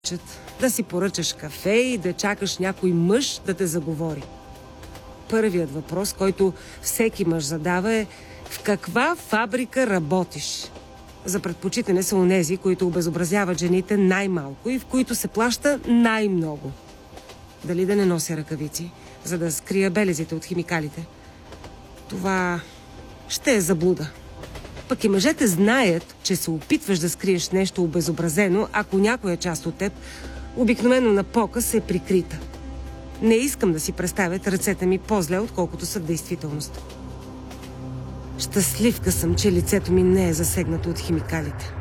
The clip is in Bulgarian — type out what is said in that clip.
да си поръчаш кафе и да чакаш някой мъж да те заговори. Първият въпрос, който всеки мъж задава е: в каква фабрика работиш? За предпочитане са онези, които обезобразяват жените най-малко и в които се плаща най-много. Дали да не нося ръкавици, за да скрия белезите от химикалите? Това ще е заблуда. Пък и мъжете знаят, че се опитваш да скриеш нещо обезобразено, ако някоя част от теб, обикновено на показ, е прикрита. Не искам да си представят ръцете ми по-зле, отколкото са в действителност. Щастливка съм, че лицето ми не е засегнато от химикалите.